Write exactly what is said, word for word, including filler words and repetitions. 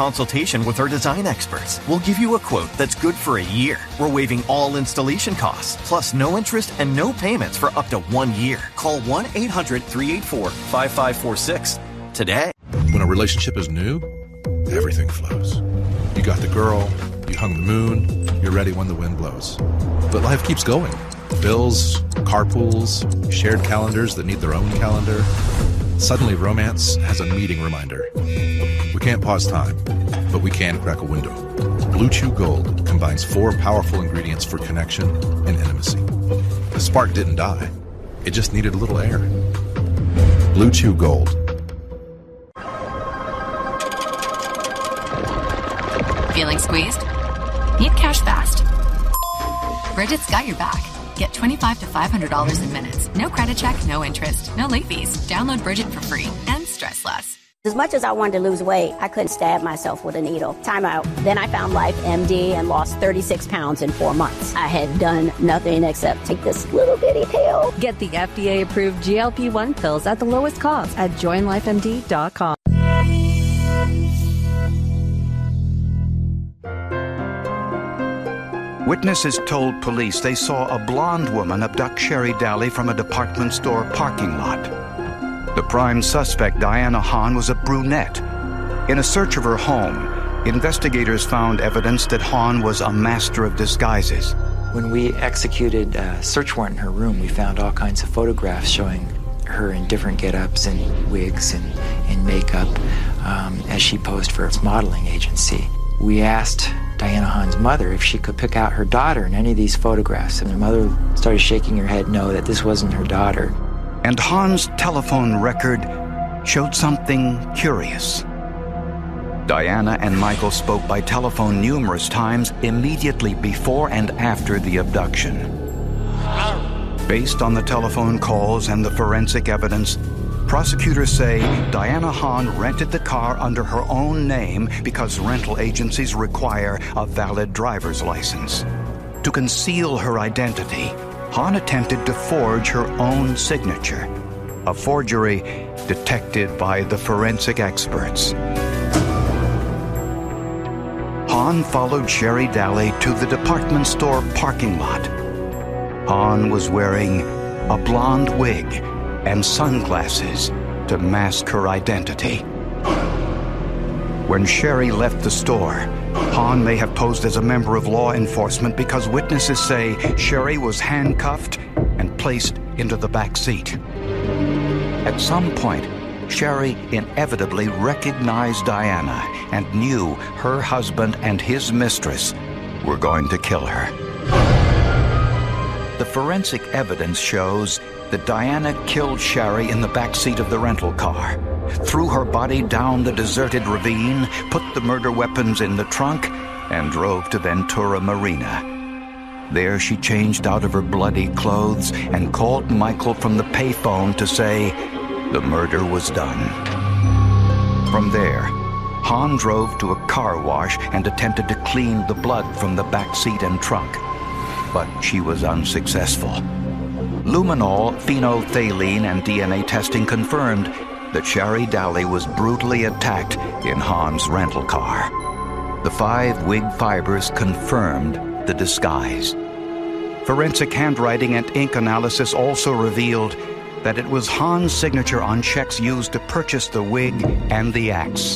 consultation with our design experts. We'll give you a quote that's good for a year. We're waiving all installation costs, plus no interest and no payments for up to one year. Call one eight hundred three eight four five five four six today. When a relationship is new, everything flows. You got the girl, you hung the moon, you're ready when the wind blows. But life keeps going. Bills, carpools, shared calendars that need their own calendar. Suddenly romance has a meeting reminder. We can't pause time, but we can crack a window. Blue Chew Gold combines four powerful ingredients for connection and intimacy. The spark didn't die. It just needed a little air. Blue Chew Gold. Feeling squeezed? Need cash fast? Bridget's got your back. Get twenty-five to five hundred dollars in minutes. No credit check, no interest, no late fees. Download Bridget for free and stress less. As much as I wanted to lose weight, I couldn't stab myself with a needle. Time out. Then I found Life M D and lost thirty-six pounds in four months. I had done nothing except take this little bitty pill. Get the F D A-approved G L P one pills at the lowest cost at join life M D dot com. Witnesses told police they saw a blonde woman abduct Sherry Daly from a department store parking lot. The prime suspect, Diana Hahn, was a brunette. In a search of her home, investigators found evidence that Hahn was a master of disguises. When we executed a search warrant in her room, we found all kinds of photographs showing her in different get-ups and wigs and, and makeup um, as she posed for its modeling agency. We asked Diana Hahn's mother if she could pick out her daughter in any of these photographs, and her mother started shaking her head no, that this wasn't her daughter. And Hahn's telephone record showed something curious. Diana and Michael spoke by telephone numerous times immediately before and after the abduction. Based on the telephone calls and the forensic evidence, prosecutors say Diana Hahn rented the car under her own name because rental agencies require a valid driver's license. To conceal her identity, Hahn attempted to forge her own signature, a forgery detected by the forensic experts. Hahn followed Sherry Daly to the department store parking lot. Hahn was wearing a blonde wig and sunglasses to mask her identity. When Sherry left the store, Hahn may have posed as a member of law enforcement because witnesses say Sherry was handcuffed and placed into the back seat. At some point, Sherry inevitably recognized Diana and knew her husband and his mistress were going to kill her. The forensic evidence shows that Diana killed Sherry in the back seat of the rental car, threw her body down the deserted ravine, put the murder weapons in the trunk, and drove to Ventura Marina. There she changed out of her bloody clothes and called Michael from the payphone to say the murder was done. From there, Hahn drove to a car wash and attempted to clean the blood from the back seat and trunk, but she was unsuccessful. Luminol, phenolphthalein, and D N A testing confirmed that Sherry Daly was brutally attacked in Hahn's rental car. The five wig fibers confirmed the disguise. Forensic handwriting and ink analysis also revealed that it was Hahn's signature on checks used to purchase the wig and the axe.